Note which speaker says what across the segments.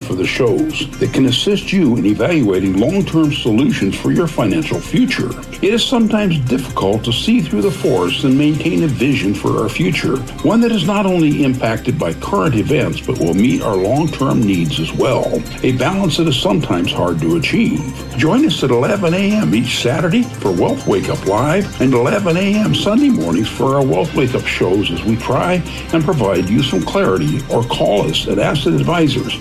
Speaker 1: for the shows that can assist you in evaluating long-term solutions for your financial future. It is sometimes difficult to see through the forest and maintain a vision for our future, one that is not only impacted by current events but will meet our long-term needs as well. A balance that is sometimes hard to achieve. Join us at 11 a.m. each Saturday for Wealth Wake Up Live and 11 a.m. Sunday mornings for our Wealth Wake Up shows as we try and provide you some clarity. Or call us at Asset Advisors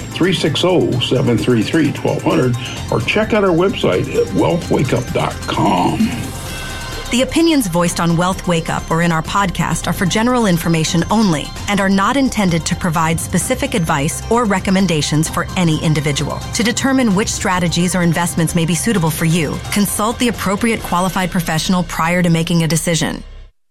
Speaker 1: 360-733-1200 or check out our website at wealthwakeup.com.
Speaker 2: The opinions voiced on Wealth Wake Up or in our podcast are for general information only and are not intended to provide specific advice or recommendations for any individual. To determine which strategies or investments may be suitable for you, consult the appropriate qualified professional prior to making a decision.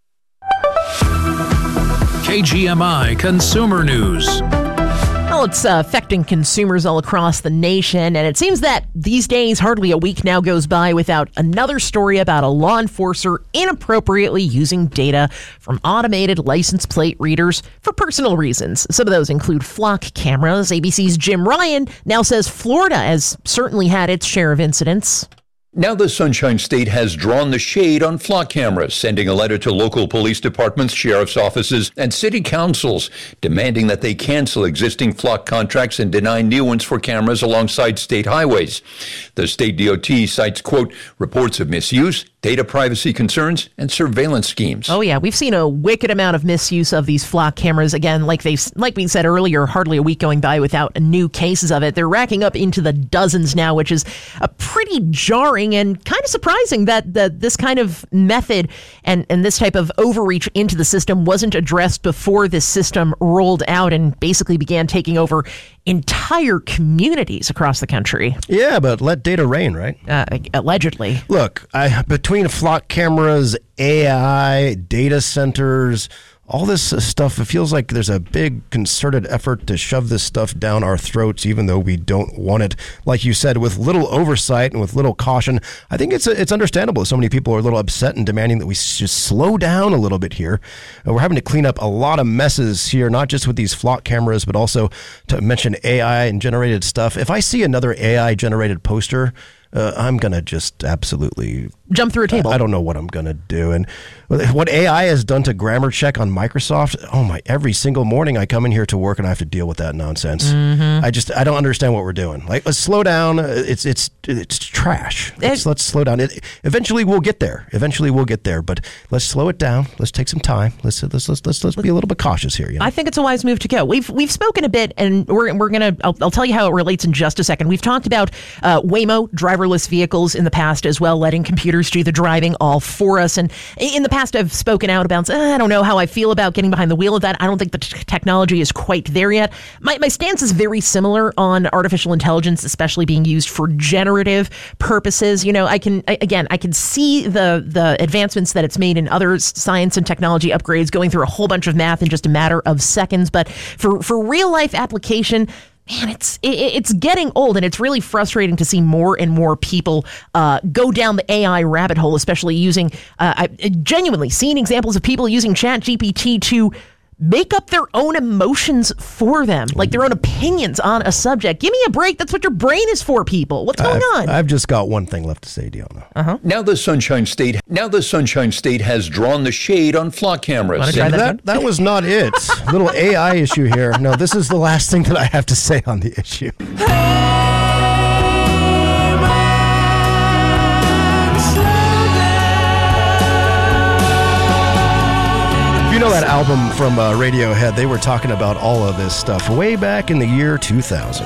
Speaker 3: KGMI Consumer News.
Speaker 4: Well, it's affecting consumers all across the nation, and it seems that these days hardly a week now goes by without another story about a law enforcer inappropriately using data from automated license plate readers for personal reasons. Some of those include flock cameras. ABC's Jim Ryan now says Florida has certainly had its share of incidents.
Speaker 5: Now the Sunshine State has drawn the shade on flock cameras, sending a letter to local police departments, sheriff's offices, and city councils demanding that they cancel existing flock contracts and deny new ones for cameras alongside state highways. The state DOT cites, quote, reports of misuse, data privacy concerns, and surveillance schemes.
Speaker 4: Oh, yeah. We've seen a wicked amount of misuse of these flock cameras. Again, like we said earlier, hardly a week going by without new cases of it. They're racking up into the dozens now, which is a pretty jarring and kind of surprising that this kind of method and this type of overreach into the system wasn't addressed before this system rolled out and basically began taking over entire communities across the country.
Speaker 6: Yeah, but let data reign, right?
Speaker 4: Allegedly.
Speaker 6: Look, between flock cameras, AI, data centers, all this stuff, it feels like there's a big concerted effort to shove this stuff down our throats, even though we don't want it. Like you said, with little oversight and with little caution, I think it's understandable. So many people are a little upset and demanding that we just slow down a little bit here. We're having to clean up a lot of messes here, not just with these flock cameras, but also to mention AI and generated stuff. If I see another AI generated poster, I'm going to just absolutely
Speaker 4: jump through a table.
Speaker 6: I don't know what I'm going to do. And what AI has done to grammar check on Microsoft, every single morning I come in here to work and I have to deal with that nonsense. Mm-hmm. I don't understand what we're doing. Like, let's slow down. It's trash. Let's slow down. Eventually we'll get there. But let's slow it down. Let's take some time. Let's be a little bit cautious here. You know?
Speaker 4: I think it's a wise move to go. We've spoken a bit, and we're gonna. I'll tell you how it relates in just a second. We've talked about Waymo driverless vehicles in the past as well, letting computers do the driving all for us. And in the past, I've spoken out about, I don't know how I feel about getting behind the wheel of that. I don't think the technology is quite there yet. My stance is very similar on artificial intelligence, especially being used for generative purposes. You know, I can see the advancements that it's made in other science and technology upgrades, going through a whole bunch of math in just a matter of seconds. But for real life application, man, it's getting old, and it's really frustrating to see more and more people go down the AI rabbit hole, especially using, genuinely seeing examples of people using ChatGPT to make up their own emotions for them, like their own opinions on a subject. Give me a break. That's what your brain is for, people. What's going on?
Speaker 6: I've just got one thing left to say, Deanna.
Speaker 4: Uh-huh.
Speaker 5: Now the Sunshine State has drawn the shade on flock cameras.
Speaker 6: That was not it. Little AI issue here. No, this is the last thing that I have to say on the issue. You know that album from Radiohead, they were talking about all of this stuff way back in the year 2000.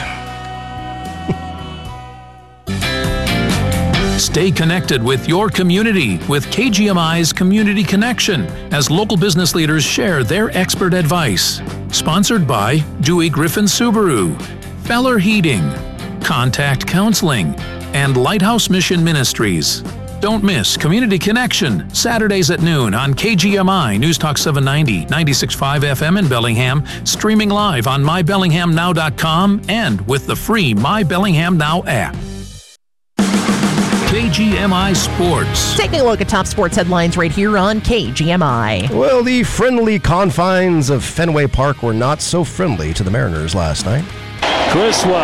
Speaker 3: Stay connected with your community with KGMI's Community Connection as local business leaders share their expert advice. Sponsored by Dewey Griffin Subaru, Feller Heating, Contact Counseling, and Lighthouse Mission Ministries. Don't miss Community Connection, Saturdays at noon on KGMI News Talk 790, 96.5 FM in Bellingham, streaming live on mybellinghamnow.com and with the free My Bellingham Now app. KGMI Sports.
Speaker 4: Taking a look at top sports headlines right here on KGMI.
Speaker 6: Well, the friendly confines of Fenway Park were not so friendly to the Mariners last night.
Speaker 7: Criswell